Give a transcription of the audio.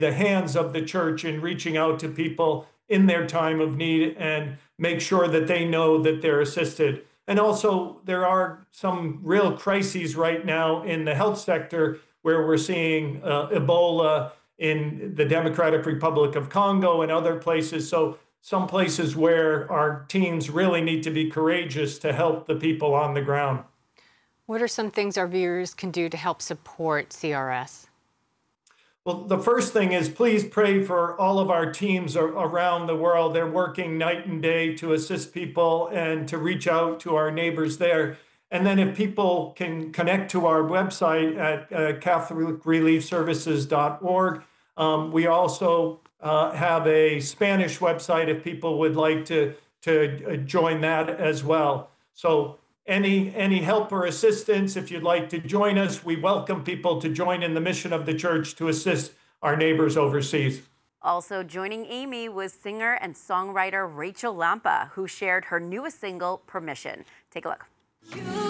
the hands of the church in reaching out to people in their time of need and make sure that they know that they're assisted. And also, there are some real crises right now in the health sector where we're seeing Ebola in the Democratic Republic of Congo and other places. So some places where our teams really need to be courageous to help the people on the ground. What are some things our viewers can do to help support CRS? Well, the first thing is please pray for all of our teams around the world. They're working night and day to assist people and to reach out to our neighbors there. And then if people can connect to our website at CatholicReliefServices.org. We also have a Spanish website if people would like to join that as well. So any help or assistance, if you'd like to join us, we welcome people to join in the mission of the church to assist our neighbors overseas. Also joining Amy was singer and songwriter Rachel Lampa, who shared her newest single, Permission. Take a look.